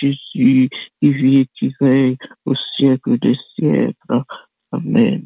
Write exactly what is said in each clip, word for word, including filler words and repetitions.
Jésus, qui vit et qui règne au siècle des siècles. Amen.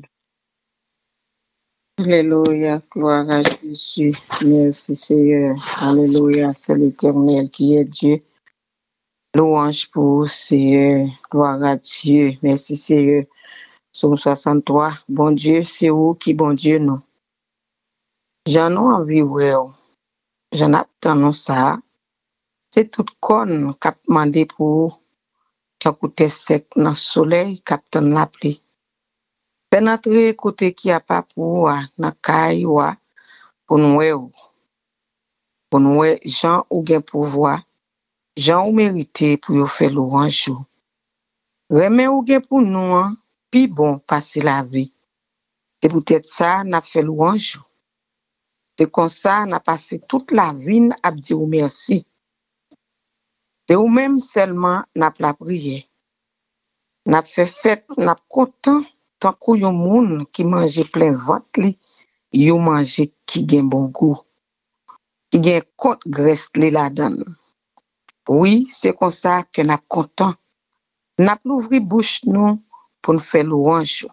Alléluia, gloire à Jésus. Merci Seigneur. Alléluia, c'est l'Éternel qui est Dieu. Louange pour vous, Seigneur. Gloire à Dieu. Merci Seigneur. Psaume soixante-trois. Bon Dieu, c'est vous qui bon Dieu nous. J'en ai envie, ouais. J'en attends ça. C'est tout con qu'a demandé pour qui a coûté sec dans le soleil, captain la pluie. Pénétrer côté qui a pas pour na caille wa pour nous pour nous gens ou gen pouvoir, gens ou mérité pour yo faire louange. Remen ou gen pour nous pi bon passer la vie. C'est peut-être ça n'a fait louange. C'est comme ça n'a passé toute la vie à dire merci. C'est ou même seulement n'a la prière. N'a fait fête, n'a content tant que yon moun qui mange plein ventre li, yo mange qui gen bon goût. Qui gen compte graisse li la donne. Oui, c'est comme ça que n'a content. N'a l'ouvri bouche nous pour nous faire louange.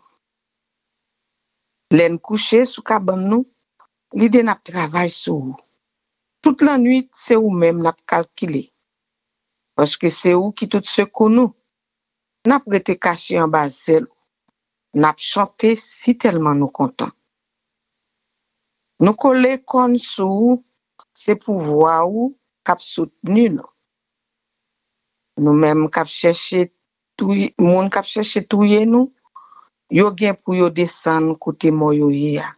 L'en coucher sous cabane nous, l'idée n'a travail sur. Toute la nuit, c'est ou même n'a calculé. Parce que c'est ou qui tout ce que nous n'a prêté caché en bas zèle. N'a chanté si tellement nous content. Nous coller kon sou, c'est pouvoir ou cap soutenu nous. Nous même cap chercher tout monde cap chercher touyer nous, yo gen pour yo descendre côté moyo ya.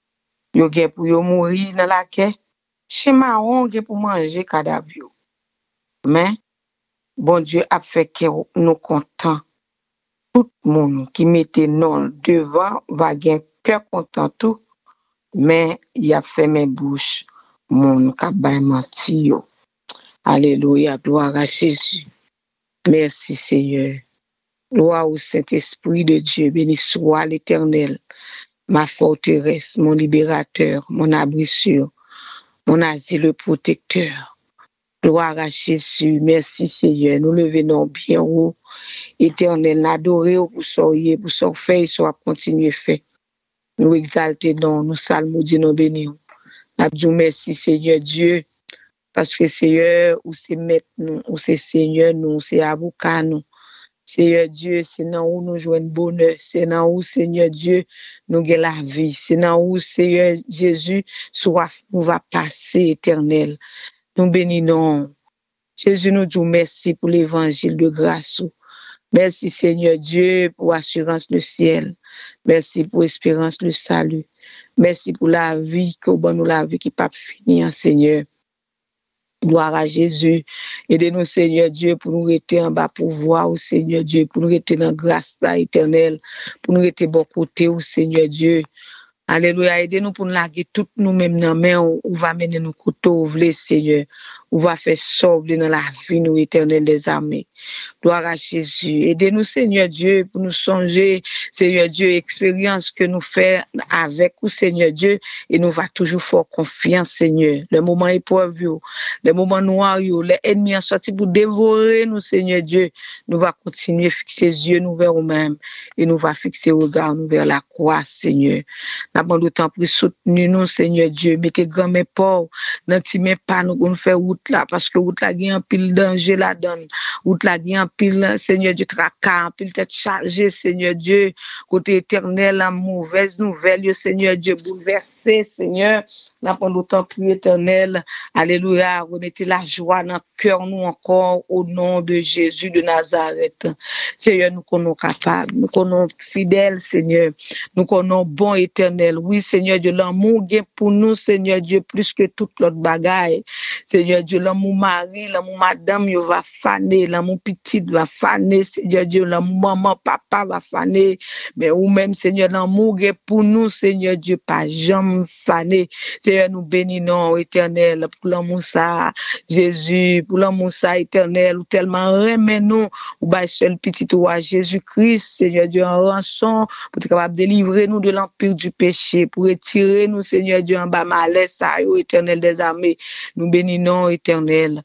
Yo gen pour yo mourir dans la quai, chema on gen pour manger cadavre. Mais bon Dieu a fait que nous content. Tout monde qui mettait non devant va gen cœur content tout, mais il a fait mes bouches mon ka bay menti yo. Alléluia, gloire à Jésus. Merci Seigneur. Gloire au Saint-Esprit de Dieu, béni soit l'Éternel, ma forteresse, mon libérateur, mon abri sûr, mon asile protecteur. Gloire à Jésus, merci Seigneur, nous le venons bien haut, Éternel, adorer pour soyez, pour son fait, soit continuer fait. Nous exalter non, nous salmodier, nous bénir. Nous merci Seigneur Dieu, parce que Seigneur, ou c'est maître nous, ou c'est Seigneur nous, c'est avocat nous. Seigneur Dieu, c'est dans où nous jouons bonheur, c'est dans où Seigneur Dieu nous gagne la vie, c'est dans où Seigneur Jésus soit nous va passer éternel. Nous bénissons. Jésus nous dit merci pour l'évangile de grâce. Merci Seigneur Dieu pour assurance le ciel. Merci pour espérance le salut. Merci pour la vie que bon nous la vie qui pas finir Seigneur. Gloire à Jésus. Aidez-nous, Seigneur Dieu, pour nous rester en bas pour voir, Seigneur Dieu, pour nous rester dans la grâce éternelle, pour nous rester bon côté, Seigneur Dieu. Alléluia. Aidez-nous pour nous laguer toutes nous-mêmes dans la main, où va mener nos couteaux, v'lé, Seigneur. Où va faire sauver dans la vie, nous, éternel des armées. Gloire à Jésus. Aidez-nous, Seigneur Dieu, pour nous songer, Seigneur Dieu, expérience que nous faisons avec vous, Seigneur Dieu, et nous va toujours faire confiance, Seigneur. Le moment épreuve, le moment noir, les ennemis sont sortis pour dévorer nous, Seigneur Dieu. Nous va continuer à fixer les yeux nous vers nous-mêmes, et nous va fixer le regard nous vers la croix, Seigneur. N'a pas d'autant plus soutenu nous, Seigneur Dieu. Mettez grand mes pauvres, dans ti mes pas nous qu'on fait route là, parce que route là gagne un pile danger la donne. Route là gagne un pile, Seigneur Dieu, tracas, un pile tête chargée, Seigneur Dieu. Côté éternel, la mauvaise nouvelle, Seigneur Dieu, bouleversé, Seigneur. N'a pas d'autant plus éternel. Alléluia. Remettez la joie dans le cœur nous encore au nom de Jésus de Nazareth. Seigneur, nous connaissons capables, nous connaissons fidèles, Seigneur. Nous connaissons bon éternel. Oui, Seigneur Dieu, l'amour est pour nous, Seigneur Dieu, plus que toute l'autre bagaille. Seigneur Dieu, l'amour mari, l'amour madame, il va faner, l'amour petite va faner, Seigneur Dieu, l'amour maman, papa va faner. Mais ou même, Seigneur, l'amour est pour nous, Seigneur Dieu, pas jamais faner. Seigneur, nous bénissons, éternel, pour l'amour ça, Jésus, pour l'amour ça, éternel, ou tellement remet nous, ou bah, seul petit roi Jésus-Christ, Seigneur Dieu, en rançon, pour être capable de délivrer nous de l'empire du péché, pour retirer nous, Seigneur Dieu, en bas malaise, ça, éternel des armées. Nous bénissons, éternel.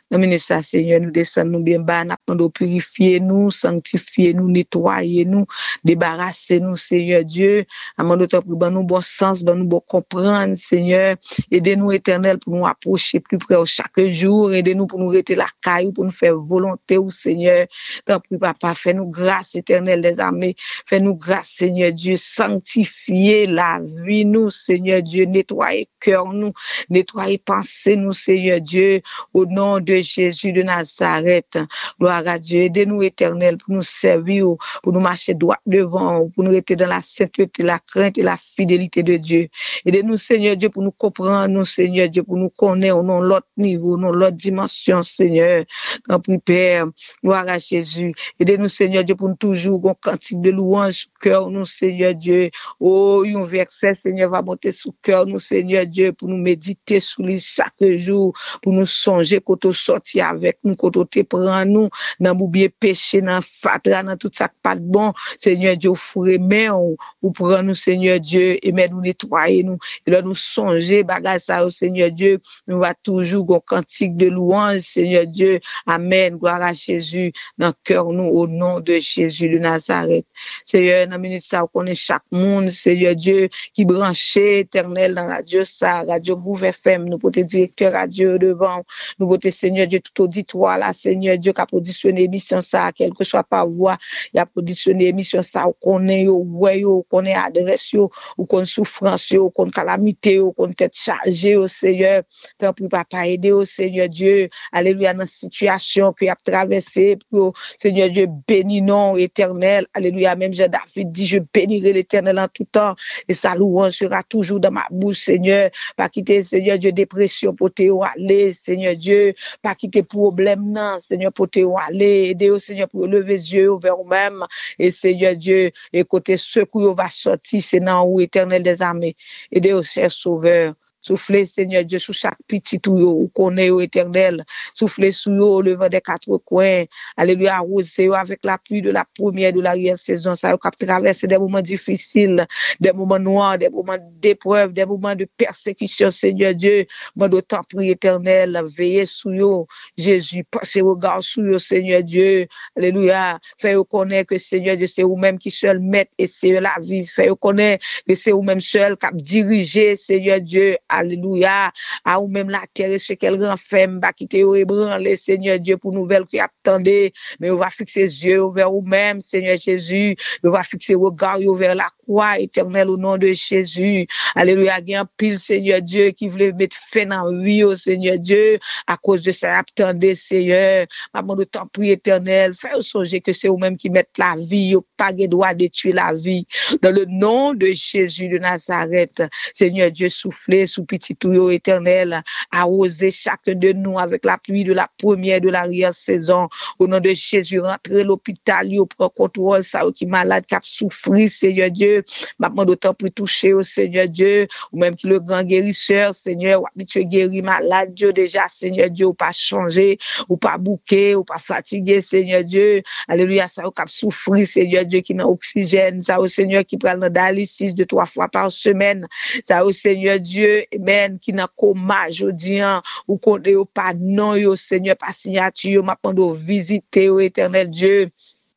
Dans le ministère, Seigneur, nous descendons nous bien bas, nous purifier nous, sanctifier nous, nettoyer nous, débarrasser nous, Seigneur Dieu. Amène notre pour nous bon sens, nous bon comprendre, Seigneur. Aidez-nous, Éternel, pour nous approcher plus près chaque jour. Aidez-nous pour nous rester la caille, pour nous faire volonté, au Seigneur. Tant pis, Papa, fais-nous grâce, Éternel des armées. Fais-nous grâce, Seigneur Dieu. Sanctifier la vie, nous, Seigneur Dieu. Nettoyer cœur, nous. Nettoyer pensée, nous, Seigneur Dieu. Au nom de Jésus de Nazareth. Gloire à Dieu. Aidez-nous, Éternel, pour nous servir, pour nous marcher droit devant, pour nous rester dans la sainteté, la crainte et la fidélité de Dieu. Aidez-nous, Seigneur Dieu, pour nous comprendre, nous, Seigneur Dieu, pour nous connaître, non l'autre niveau, non l'autre dimension, Seigneur. En prière, Père, gloire à Jésus. Aidez-nous, Seigneur Dieu, pour nous toujours, un cantique de louange, cœur, nous, Seigneur Dieu. Oh, un verset, Seigneur, va monter sous cœur, nous, Seigneur Dieu, pour nous méditer sur lui chaque jour, pour nous songer, quand on sortit avec nous, quand on te prend nous, dans l'oublier péché, dans fatra, dans tout ça qui pas de bon, Seigneur Dieu, fourré, mais on, ou prend nous, Seigneur Dieu, et mais nous nettoyer nous, et là nous songer, bagage ça, au Seigneur Dieu, nous va toujours un cantique de louange, Seigneur Dieu, amen, gloire à Jésus, dans le cœur nous, au nom de Jésus de Nazareth. Seigneur, dans le minute ça, on connaît chaque monde, Seigneur Dieu, qui branché, éternel, dans la radio ça, radio Bouve F M, nous pour te directeur radio devant, nous pour te Seigneur Dieu, tout auditoire là, Seigneur Dieu, qui a positionné émission ça, quelle que soit par voix, il a positionné émission ça, on connaît, on connaît adresse, on connaît souffrance, on connaît calamité, on connaît tête chargée, au Seigneur, tant pis papa, aider au Seigneur Dieu, alléluia, dans la situation qu'il a traversée, pour Seigneur Dieu, bénis non éternel, alléluia, même Jean David dit, je bénirai l'éternel en tout temps, et sa louange sera toujours dans ma bouche, Seigneur, pas quitter, Seigneur Dieu, dépression pour te aller, Seigneur Dieu, pas quitter problème, non, Seigneur, pour te aller, aider au Seigneur pour lever les yeux vers vous-même, et Seigneur Dieu, et côté secours va sortir, c'est dans où éternel des armées, aider au cher sauveur. Soufflez, Seigneur Dieu, sur chaque petit tuyau, ou connaît au éternel. Soufflez sur eux, le vent des quatre coins. Alléluia, arrosez avec la pluie de la première, de l'arrière saison. Ça a traversé des moments difficiles, des moments noirs, des moments d'épreuve, des moments de persécution, Seigneur Dieu. Moi, d'autant prie éternel, veillez sur eux. Jésus, passez regard sur eux, Seigneur Dieu. Alléluia. Faites connaître que Seigneur Dieu, c'est vous-même qui seul maître et c'est la vie. Faites connaître que c'est vous-même seul qui dirigez, Seigneur Dieu. Alléluia, à ou même la terre, ce qu'elle renferme, bah, quitter ou ébranler, Seigneur Dieu, pour nouvelles qui attendent, mais on va fixer les yeux vers vous-même, Seigneur Jésus, on va fixer le regard vers la croix éternelle au nom de Jésus. Alléluia, il y a un pile, Seigneur Dieu, qui voulait mettre fin dans la vie, au Seigneur Dieu, à cause de ça, attendez, Seigneur, maman de temps prie éternel, fais songer que c'est vous-même qui mettez la vie, au pas de droit de tuer la vie, dans le nom de Jésus de Nazareth, Seigneur Dieu, soufflez sous petit tuyau éternel, arroser chacun de nous avec la pluie de la première de l'arrière saison. Au nom de Jésus, rentrez l'hôpital, il prend contrôle, ça qui malade, qui a souffert, Seigneur Dieu. Maintenant, d'autant plus toucher au Seigneur Dieu, ou même qui le grand guérisseur, Seigneur, ou habitué guéri malade, Dieu déjà, Seigneur Dieu, ou pas changer, ou pas bouquer, ou pas fatigué, Seigneur Dieu. Alléluia, ça ou qui a souffert, Seigneur Dieu, qui n'a oxygène, ça au Seigneur qui prend le dialysis de trois fois par semaine, ça au Seigneur Dieu, amen, qui n'a coma, jodi an, ou qu'on ait pas non, yo, Seigneur, pas signature, m'a pendant visiter, au éternel Dieu.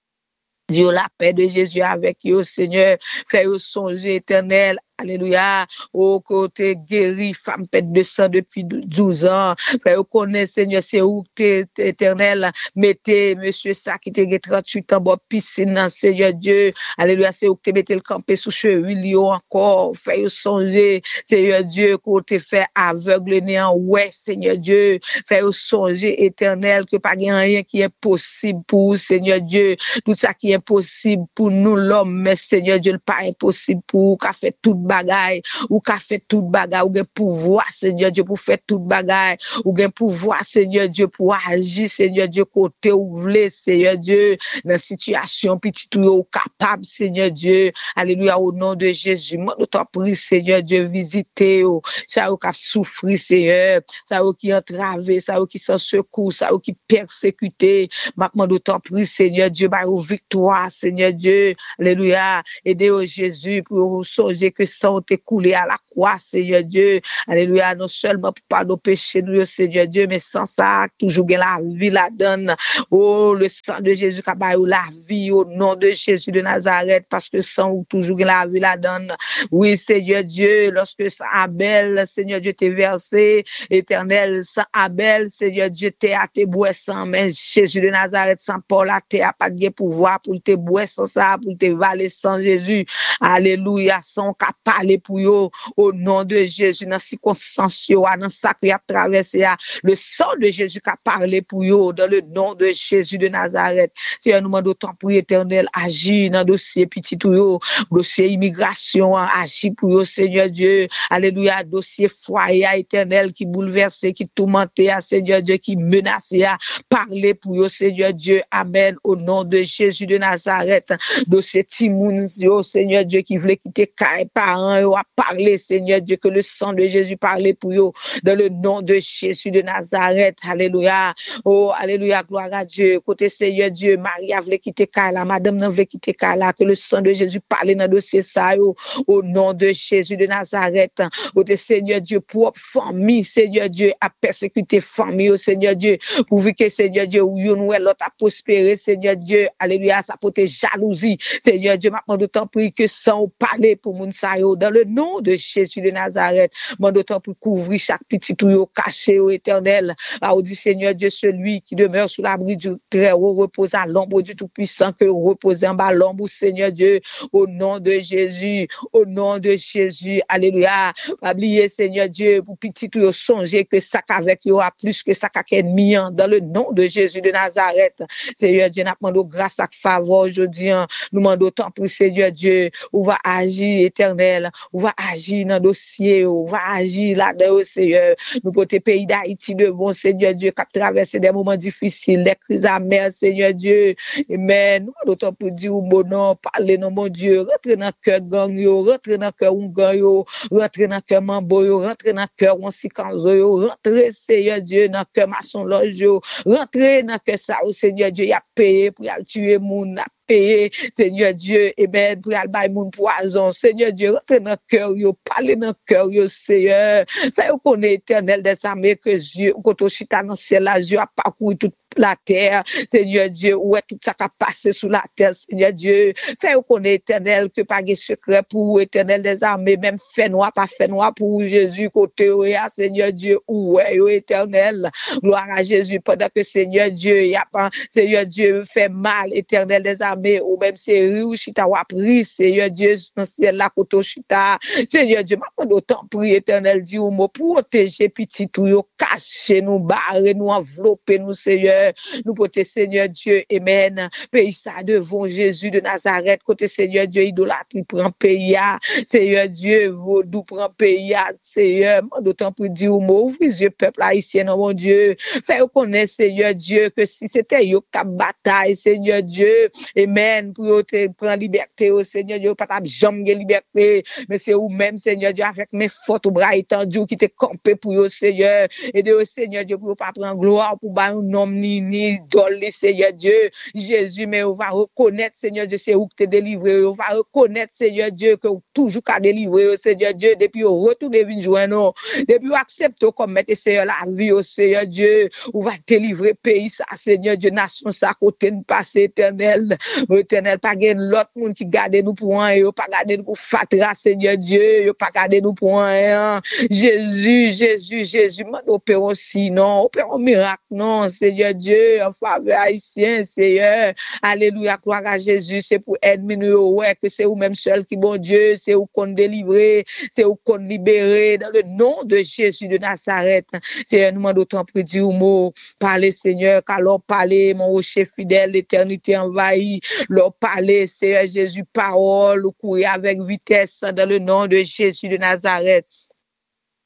Dieu, la paix de Jésus avec vous, Seigneur, fait au songe éternel. Alléluia, au côté guéri, femme pète de sang depuis douze ans. Fait au connaît, Seigneur, c'est où t'es éternel. Mettez, monsieur, ça qui t'es trente-huit ans, bon, piscine, Seigneur Dieu. Alléluia, c'est où t'es mettez le campé sous cheville, encore. Fait au songer, Seigneur Dieu, côté fait aveugle, néant, ouais, Seigneur Dieu. Fait au songer éternel, que pas rien qui est possible pour Seigneur Dieu. Tout ça qui est impossible pour nous, l'homme, mais Seigneur Dieu, pas impossible pour qu'a fait tout bagaille, ou qu'a fait tout bagaille, ou gen pouvoir, Seigneur Dieu, pour faire tout bagaille, ou gen pouvoir, Seigneur Dieu, pour agir, Seigneur Dieu, côté ou vle, Seigneur Dieu, dans situation, petit ou capable, Seigneur Dieu, alléluia, au nom de Jésus, moi, nous t'en prie, Seigneur Dieu, visitez, ça ou qui a souffert, Seigneur, ça ou qui entravé, ça ou qui sans secours, ça ou qui persécuté, maintenant, nous t'en prie, Seigneur Dieu, par victoire, Seigneur Dieu, alléluia, aidez au Jésus, pour songer que sang t'est coulé à la croix, Seigneur Dieu. Alléluia, non seulement pour pardonner nos péchés, nous, Seigneur Dieu, mais sans ça, toujours la vie la donne. Oh, le sang de Jésus qui a la vie au nom de Jésus de Nazareth, parce que sang toujours la vie la donne. Oui, Seigneur Dieu, lorsque sang Abel, Seigneur Dieu, t'est versé, éternel, sang Abel, Seigneur Dieu, t'es à tes bois sans, mais Jésus de Nazareth, sans Paul, t'es à pas de pouvoir pour tes bois sans ça, pour tes valer sans Jésus. Alléluia, sang qu'a parlé pour eux, au nom de Jésus, dans circonstances, dans ça qui a traversé, le sang de Jésus qui a parlé pour eux, dans le nom de Jésus de Nazareth. Seigneur, nous demandons temps pour éternel, agir dans le dossier petit tout, yo, dossier immigration, agir pour eux, Seigneur Dieu. Alléluia, dossier foyer éternel qui bouleversé, qui tourmenté, Seigneur Dieu, qui menacé, parler pour eux, Seigneur Dieu. Amen, au nom de Jésus de Nazareth. Dossier Timoun, Seigneur Dieu, qui voulait quitter les parents, yo, à parler, Seigneur Dieu, que le sang de Jésus parlait pour eux, dans le nom de Jésus de Nazareth. Alléluia. Oh, alléluia, gloire à Dieu. Côté Seigneur Dieu, Maria voulait quitter Kala, madame ne voulait quitter Kala, que le sang de Jésus parlait dans le dossier ça, yo, au nom de Jésus de Nazareth. Côté Seigneur Dieu, propre famille, Seigneur Dieu, a persécuté famille, oh Seigneur Dieu, pourvu que Seigneur Dieu, ou yon ou l'autre a prospéré, Seigneur Dieu, alléluia, ça peut être jalousie, Seigneur Dieu, maintenant d'autant prie que sans parler pour moun sa yo, dans le nom de Jésus de Nazareth, maintenant d'autant pour couvrir chaque petit tuyau caché au éternel, là, dit Seigneur Dieu, celui qui demeure sous l'abri du Très-Haut repose à l'ombre du Tout-Puissant, que repose en bas l'ombre, Seigneur Dieu, au nom de Jésus, au nom de Jésus, alléluia, oubliez Seigneur Dieu, pour petit tuyau songer que ça qu'avec yo a plus que ça qu'ennemi, dans le nom de Jésus de Nazareth, Seigneur Dieu, nous demandons grâce à faveur aujourd'hui, nous demandons tant pour Seigneur Dieu, où va agir éternel, où va agir dans le dossier, où va agir là-dedans, Seigneur, nous pour tes pays d'Haïti de bon Seigneur Dieu, qui a traversé des moments difficiles, des crises amères, Seigneur Dieu, amen, nous demandons pour dire, mon nom, parler non, mon Dieu, rentre dans le cœur gang yo, rentre dans le cœur ungan yo, rentre dans le cœur mambo yo, rentre dans le cœur wansikanzo yo, rentre, Seigneur Dieu, dans le cœur maçon loge yo, rentre dans le cœur ça, Seigneur Dieu, y a payé pour y a tuer moun, payer, Seigneur Dieu, et ben, pour aller bailler mon poison, Seigneur Dieu, rentre dans le cœur, yo, parlez dans le cœur, yo, Seigneur, fait qu'on est éternel des armées, que Dieu, quand on chita dans le ciel, là, Dieu a parcouru toute la terre, Seigneur Dieu, où est tout ça qui a passé sous la terre, Seigneur Dieu, fait qu'on est éternel, que pas de secret pour éternel des armées, même fait noir, pas fait noir pour Jésus, côté, Seigneur Dieu, où est, éternel, gloire à Jésus, pendant que Seigneur Dieu, y a pas, Seigneur Dieu, fait mal, éternel des armées, ou même c'est riou, chita, ou appris, Seigneur Dieu, dans ciel, la koto, chita, Seigneur Dieu, maintenant, d'autant prie, éternel, dit, ou mot, protéger, petit, tout, yo, cacher, nous, barrer, nous, envelopper, nous, Seigneur, nous côté Seigneur Dieu, amen, pays ça devant Jésus de Nazareth, côté Seigneur Dieu, idolâtrie prend pays, Seigneur Dieu, vaudou prend pays, Seigneur, d'autant pour dire au mot, ouvre les yeux, peuple haïtien, mon Dieu, fait connaître, Seigneur Dieu, que si c'était yo cap bataille, Seigneur Dieu, amen, pour te prendre liberté, au Seigneur Dieu, pas jamais liberté, mais c'est ou même, Seigneur Dieu, avec mes fautes, bras étendus, qui te campé pour yo, Seigneur, et de Seigneur Dieu, pour pas prendre gloire, pour pas un nom ni ni idole, Seigneur Dieu, Jésus, mais on va reconnaître, Seigneur Dieu, c'est où que tu es délivré, on va reconnaître, Seigneur Dieu, que toujours qu'à délivrer, Seigneur Dieu, depuis au retour de vie joindre, depuis on accepte comme mettre, Seigneur, la vie, au Seigneur Dieu, on va délivrer pays, ça, Seigneur Dieu, nation, ça, côté de passé éternel, éternel, pas gain l'autre monde qui garde nous pour un, et pas garder nous pour fatra, Seigneur Dieu, pas garder nous pour un, Jésus, Jésus, Jésus, m'en opérons sinon, opérons miracle, non, Seigneur Dieu, en faveur haïtien, Seigneur, alléluia, gloire à Jésus, c'est pour aider nous, ouais, que c'est vous même seul qui bon Dieu, c'est vous qu'on délivrer, c'est vous qu'on libérer, dans le nom de Jésus de Nazareth, Seigneur, nous demandons autant pour dire au mot, parlez, Seigneur, car leur parler, mon rocher fidèle, l'éternité envahie, leur parler, Seigneur Jésus, parole, courir avec vitesse, dans le nom de Jésus de Nazareth.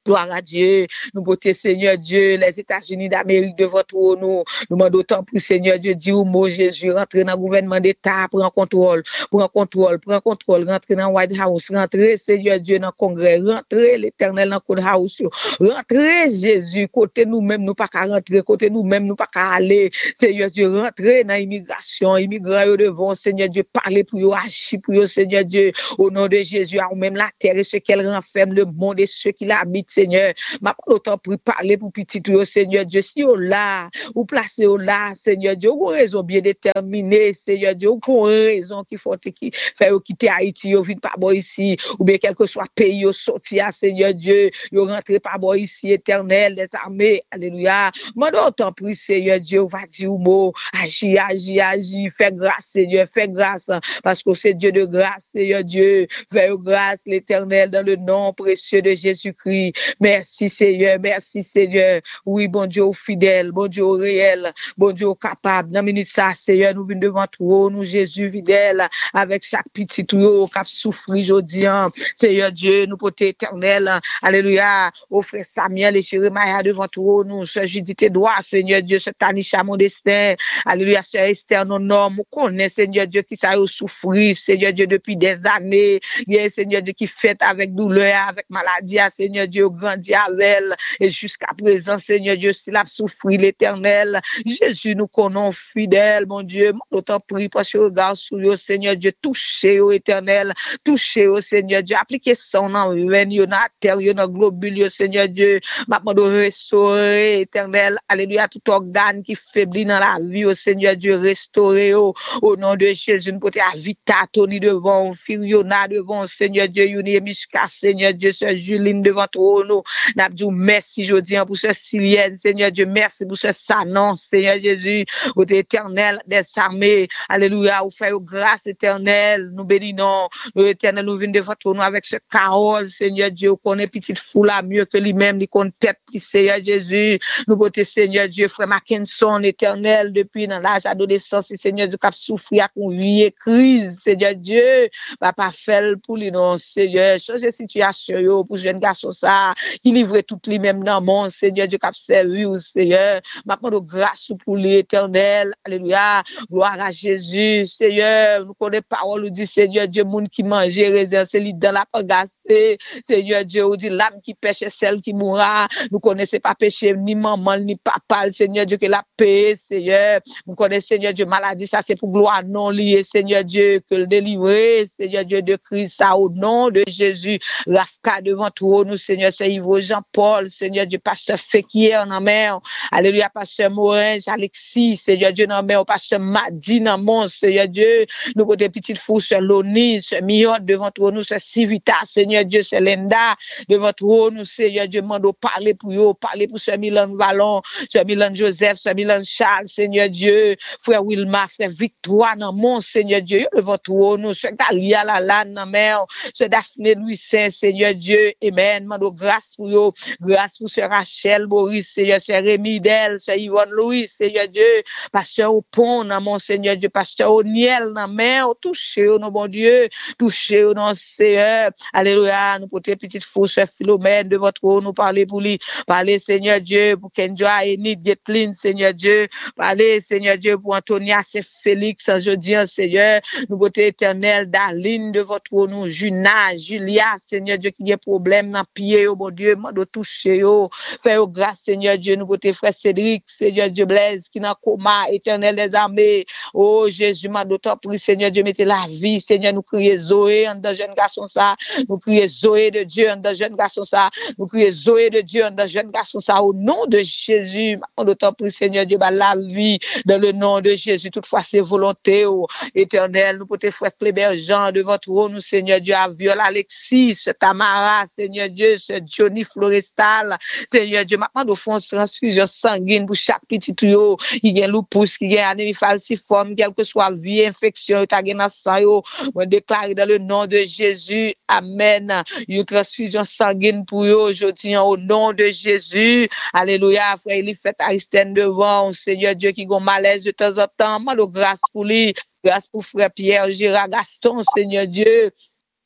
Gloire à Dieu. Nous portons, Seigneur Dieu, les États-Unis d'Amérique devant toi, nous. Nous demandons autant pour Seigneur Dieu, dis au mot Jésus, rentrer dans le gouvernement d'État, prends contrôle, prends contrôle, prends contrôle, rentrer dans le White House, rentrer, Seigneur Dieu, dans le Congrès, rentrer l'Éternel dans le Code House, rentrer, Jésus, côté nous-mêmes, nous pas qu'à rentrer, côté nous-mêmes, nous pas qu'à aller, Seigneur Dieu, rentrer dans l'immigration, immigrants devant, Seigneur Dieu, parler pour eux, agir pour eux, Seigneur Dieu, au nom de Jésus, ou même la terre et ce qu'elle renferme, le monde et ceux qui l'habitent, Seigneur, m'a pas autant pour parler pour petit tout, Seigneur Dieu, si on là, ou placé au là, Seigneur Dieu, ou raison bien déterminée, Seigneur Dieu, ou raison qui faut qui fait quitter Haïti, ou vient pas bon ici, ou bien quel que soit pays, ou sorti à Seigneur Dieu, ou rentré pas bon ici, éternel des armées, alléluia, m'a autant prie, Seigneur Dieu, va dire au mot, agis, agis, agis, fais grâce, Seigneur, fais grâce, parce que c'est Dieu de grâce, Seigneur Dieu, fais grâce, l'éternel, dans le nom précieux de Jésus-Christ. Merci Seigneur, merci Seigneur. Oui, bon Dieu fidèle, bon Dieu réel, bon Dieu capable. Dans minute ça, Seigneur, nous venons devant toi, nous Jésus fidèle, avec chaque petit tuyau qui a souffert aujourd'hui. Seigneur Dieu, nous portons éternel. Alléluia. Au frère Samuel et Jérémie devant toi, nous, Sœur Judith Edouard, Seigneur Dieu, ce Tanisha, mon destin. Alléluia, Sœur Esther, nos noms, nous connaissons, Seigneur Dieu, qui ça a souffert, Seigneur Dieu, depuis des années. Bien, Seigneur Dieu, qui fait avec douleur, avec maladie, Seigneur Dieu, grandit avec elle. Et jusqu'à présent, Seigneur Dieu, s'il a souffert l'éternel, Jésus, nous connaissons fidèle, mon Dieu. Mon autant prie parce que regarde sur eux, Seigneur Dieu, touchez au éternel, touchez au Seigneur Dieu, appliquez son nom, ven, yo na terre, yo na globule, Seigneur Dieu, maintenant de restaurer, éternel, alléluia, tout organe qui faiblit dans la vie, au Seigneur Dieu, restaurer, au, au nom de Jésus, nous potons Avita, Tony devant, Firiona devant, Seigneur Dieu, Yuni Mishka, Seigneur Dieu, Sœur Juline devant toi, nous, n'abdou, merci, je dis, pour ce Silienne, Seigneur Dieu, merci pour ce Sanon, Seigneur Jésus, au éternel des armées, alléluia, vous faites grâce éternelle, nous bénissons, nous éternel, nous venons devant toi, nous avec ce carole, Seigneur Dieu, qu'on est petite foule là, mieux que lui-même, lui qu'on tête, Seigneur Jésus, nous beauté, Seigneur Dieu, frère Mackinson, éternel, depuis dans l'âge adolescence, Seigneur Dieu, qui a souffert à une vie crise, Seigneur Dieu, va pas faire pour lui, non, Seigneur, changer situation, yo, pour jeune garçon, ça, qui livre tout lui-même dans le monde, Seigneur Dieu, qui a servi, Seigneur, maintenant, de grâce pour lui, éternel, alléluia, gloire à Jésus, Seigneur, nous connaissons parole, nous dit, Seigneur Dieu, monde qui mange, réserve, c'est lui dans la pagasse, Seigneur Dieu, nous dit, l'âme qui pêche, celle qui mourra, nous connaissons pas péché, ni maman, ni papa, Seigneur Dieu, que la paix, Seigneur, nous connaissons, Seigneur Dieu, maladie, ça c'est pour gloire non liée, Seigneur Dieu, que le délivrer, Seigneur Dieu de Christ, ça au nom de Jésus, Rafka devant toi, nous, Seigneur, c'est Yves Jean-Paul, Seigneur Dieu, pasteur Féquier en mer, alléluia, pasteur Morin, Alexis, Seigneur Dieu, en mer, pasteur Madi, en mon, Seigneur Dieu, nous, côté petite fou, c'est Loni, c'est Mion, devant toi, nous, c'est Civita, Seigneur Dieu, c'est Linda, devant toi, nous, Seigneur Dieu, mando parler pour eux, parler pour ce Milan Vallon, ce Milan Joseph, ce Milan Charles, Seigneur Dieu, frère Wilma, frère Victoire, dans mon Seigneur Dieu, devant toi, nous, ce Galia, la lane, dans mer, ce Daphné Louis Saint, Seigneur Dieu, amen, mando grâce pour eux, grâce pour ce Rachel, Boris, Seigneur, ce Rémi Del, ce Yvonne Louis, Seigneur Dieu, pasteur au pont, dans mon Seigneur Dieu, pasteur au Niel, dans mer, touchez, non, bon Dieu, touchez, non, Seigneur, alléluia, nous portons petite fausse Philomène de votre haut, nous parler pour lui, parler, Seigneur Dieu, pour Kenjoa, Enid, Getlin, Seigneur Dieu, parler, Seigneur Dieu, pour Antonia, c'est Félix, jeudi, Seigneur, nous portons éternel, Darline de votre haut, nous, Juna, Julia, Seigneur Dieu, qui a problème dans pied, oh bon Dieu, de toucher, oh, faire grâce, Seigneur Dieu, nous portons frère Cédric, Seigneur Dieu, Blaise, qui n'a coma, éternel des armées, oh Jésus, m'a d'autant pris, Seigneur Dieu, mettez la vie, Seigneur, nous crions Zoé, en dans jeune garçon ça, nous crions Zoé de Dieu, en dans jeune garçon ça, nous crions Zoé de Dieu, en dans jeune garçon ça, au nom de Jésus, m'a d'autant pris, Seigneur Dieu, bah, la vie, dans le nom de Jésus, toutefois, c'est volonté, oh, éternel, nous portons frère Clébert Jean, devant toi, nous, Seigneur Dieu, à Viol Alexis, ce Tamara, Seigneur Dieu, ce Johnny Florestal, Seigneur Dieu, maintenant, nous faisons transfusion sanguine pour chaque petit tuyau, qui a lupus, qui a anémie falciforme, quelle que soit vie, infection, qui a dans sang, on déclare dans le nom de Jésus, amen, une transfusion sanguine pour eux aujourd'hui, au nom de Jésus, alléluia, frère, il fait Aristène devant, Seigneur Dieu, qui a malaise de temps en temps, moi, grâce pour lui, grâce pour frère Pierre, Gérard Gaston, Seigneur Dieu,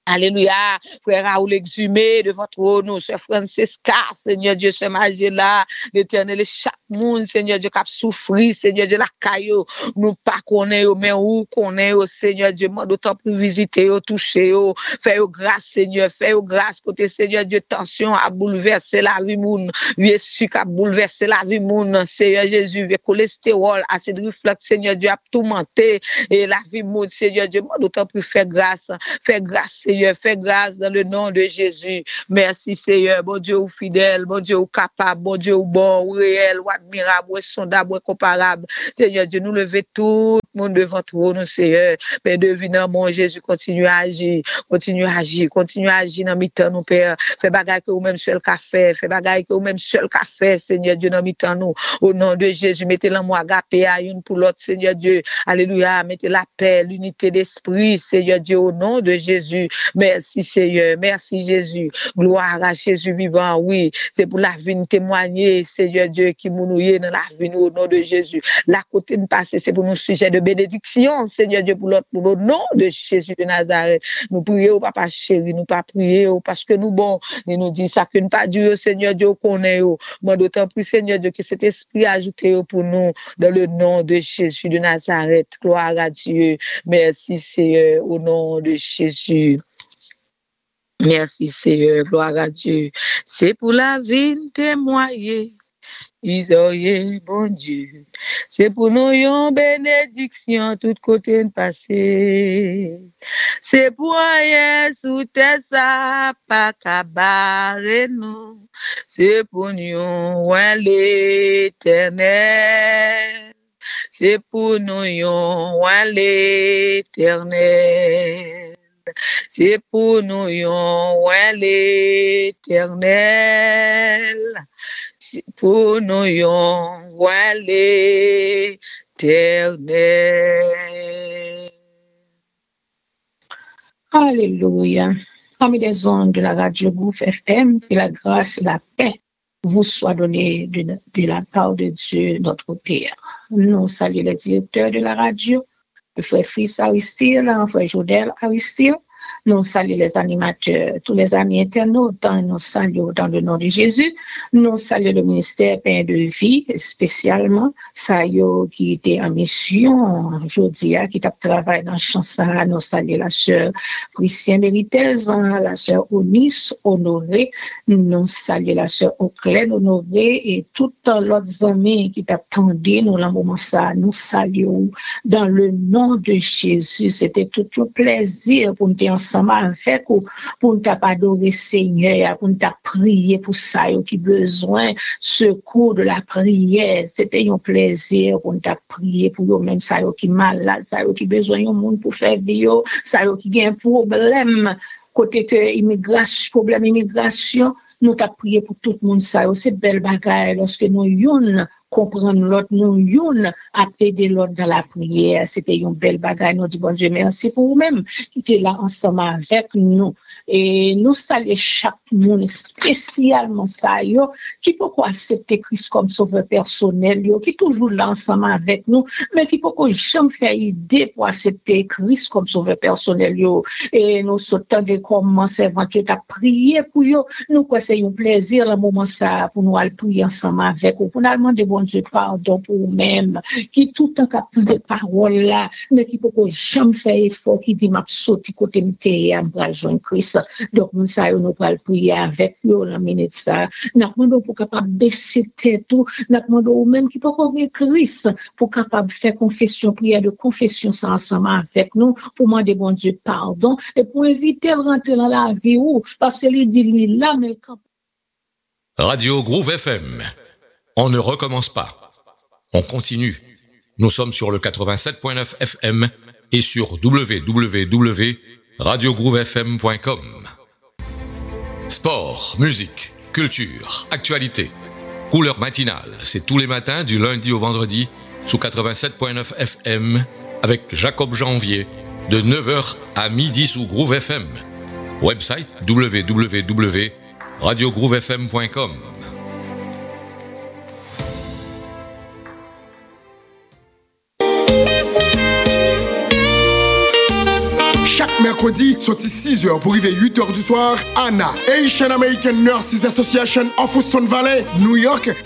Alléluia. Frère Raoul exhumé de votre trône, Sœur Francesca, Seigneur Dieu, Sœur Magella, l'Éternel, chaque monde, Seigneur Dieu, qui a souffert, Seigneur Dieu, la caillou, nous pas connaître, mais où connaît, Seigneur Dieu, d'autant plus visiter, toucher, faire grâce, Seigneur, faire grâce, côté Seigneur Dieu, tension à bouleverser la vie, moun, vieux sucre à bouleverser la vie, moun, Seigneur Jésus, vieux cholestérol, acide reflux, Seigneur Dieu, à tourmenter, et la vie, moun, Seigneur Dieu, d'autant plus faire grâce, faire grâce, Seigneur. Fais grâce dans le nom de Jésus. Merci Seigneur, bon Dieu ou fidèle, bon Dieu ou capable, bon Dieu ou bon, ou réel, ou admirable, ou sondable, ou comparable. Seigneur Dieu, nous levons tout le monde devant trône, Seigneur. Père devinant, mon Jésus, continue à agir, continue à agir, continue à agir dans mi-temps, nous, Père. Fais bagaille que vous-même seul qu'a fait, fais bagaille que vous-même seul qu'a fait, Seigneur Dieu, dans mi-temps, nous. Au nom de Jésus, mettez l'amour agapé à une pour l'autre, Seigneur Dieu. Alléluia, mettez la paix, l'unité d'esprit, Seigneur Dieu, au nom de Jésus. Merci Seigneur, merci Jésus. Gloire à Jésus vivant, oui. C'est pour la vie de témoigner, Seigneur Dieu, qui nous nourrit dans la vie au nom de Jésus. La côté de passer, c'est pour nos sujets de bénédiction, Seigneur Dieu, pour l'autre, pour le nom de Jésus de Nazareth. Nous prions, papa chéri, nous pas prier, parce que nous, bon, il nous dit ça que nous pas Dieu, Seigneur Dieu, qu'on est, moi d'autant plus, Seigneur Dieu, que cet esprit ajouté pour nous, dans le nom de Jésus de Nazareth. Gloire à Dieu. Merci Seigneur, au nom de Jésus. Merci Seigneur, gloire à Dieu. C'est pour la vie témoigner. Isoye, bon Dieu. C'est pour nous une bénédiction, tout côté de passer. C'est pour rien sous tes ça, pas cabaret nous. C'est pour nous l'éternel. C'est pour nous l'éternel. C'est pour nous l'éternel. C'est pour nous l'éternel. Alléluia. Amis des ondes de la radio Gouffre F M, que la grâce et la paix vous soient données de, de la part de Dieu, notre Père. Nous saluons le directeur de la radio, le frère Fils Aristide, le frère Jodel Aristide. Nous saluons les animateurs, tous les amis internautes, nous saluons dans le nom de Jésus. Nous saluons le ministère Pain de Vie, spécialement, Sayo qui était en mission, Jodia, qui a travaillé dans Chansara. Nous saluons la sœur Christian Méritez, la sœur Onis Honoré. Nous saluons la sœur Oclaine Honoré et toutes l'autres amis qui t'attendaient, nous, dans le moment ça, nous saluons dans le nom de Jésus. C'était tout un plaisir pour nous ensemble avec ou pour nous adorer Seigneur, pour nous prier pour ça qui besoin secours de la prière. C'était un plaisir pour nous prier pour eux même ça qui malade, ça qui besoin un monde pour faire vivre, ça qui a un problème côté que immigration, problème immigration, nous t'a prié pour tout le monde ça. C'est belle bagaille lorsque nous yon comprendre l'autre, nous yon aider l'autre dans la prière. C'était une belle bagaille. Nous dit bon Dieu merci pour vous-même qui était là ensemble avec nous. Et nous saluons chaque monde, spécialement ça yo qui peut accepter Christ comme sauveur personnel yo, qui toujours là ensemble avec nous, mais qui peut jamais faire idée pour accepter Christ comme sauveur personnel yo. Et nous sautons de commencer éventuellement à prier pour yo. Nous quoi c'est un plaisir le moment ça pour nous aller prier ensemble avec vous, pour nous demander bon Dieu pardon pour nous-mêmes qui tout le temps capte des paroles là, mais qui peut jamais faire effort, qui dit m'a sauté côté m'té à me joindre Christ. Donc nous ça nous va prier avec eux la minute ça. Nous demandons pour capable baisser tête tout, nous demandons même qui peut connaître Christ pour capable faire confession, prière de confession ça ensemble avec nous pour demander bon Dieu pardon et pour éviter de rentrer dans la vie où parce que il dit lui là mais Radio Groove F M. On ne recommence pas. On continue. Nous sommes sur le quatre-vingt-sept point neuf F M et sur w w w point radio groove f m point com. Sport, musique, culture, actualité. Couleur matinale, c'est tous les matins du lundi au vendredi sous quatre-vingt-sept point neuf F M avec Jacob Janvier de neuf heures à midi sous Groove F M. Website w w w point radio groove f m point com. Chaque Chaque mercredi, sorti six heures pour arriver huit heures du soir, A N A, Asian American Nurses Association of Hudson Valley, New York,